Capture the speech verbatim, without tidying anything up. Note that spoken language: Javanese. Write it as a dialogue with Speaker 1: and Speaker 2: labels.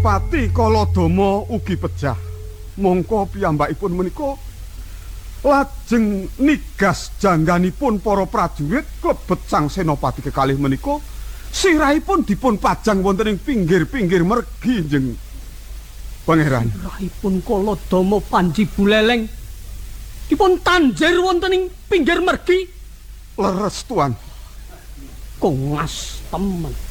Speaker 1: Senopati Kaladama ugi pejah. Mongko piyambakipun menika lajeng nigas jangganipun para prajurit klebet sang senopati kekalih menika sirahipun dipun pajang wonten ing pinggir-pinggir mergi njeng Pangeran.
Speaker 2: Sirahipun Kaladama Panji Buleleng dipun tanjir wonten ing pinggir mergi.
Speaker 1: Leres Tuan.
Speaker 2: Kongas temen.